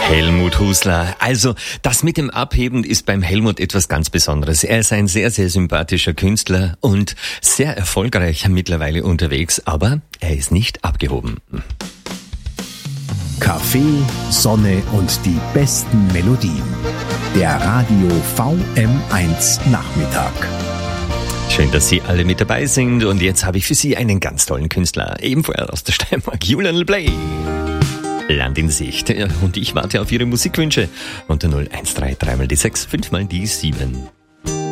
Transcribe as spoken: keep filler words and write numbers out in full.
Helmut Husler. Also, das mit dem Abheben ist beim Helmut etwas ganz Besonderes. Er ist ein sehr, sehr sympathischer Künstler und sehr erfolgreich mittlerweile unterwegs, aber er ist nicht abgehoben. Kaffee, Sonne und die besten Melodien. Der Radio V M eins Nachmittag. Schön, dass Sie alle mit dabei sind und jetzt habe ich für Sie einen ganz tollen Künstler, ebenfalls aus der Steiermark, Julian Play. Land in Sicht. Und ich warte auf Ihre Musikwünsche unter null eins drei drei mal die sechs, fünf mal die sieben.